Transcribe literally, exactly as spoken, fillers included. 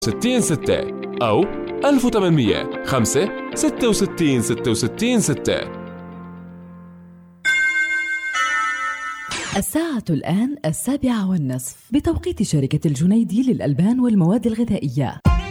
ستين ستة أو ألف وثمانمية خمسة ستة وستين ستة وستين ستة. الساعة الآن السابعة والنصف بتوقيت شركة الجنيدي للألبان والمواد الغذائية.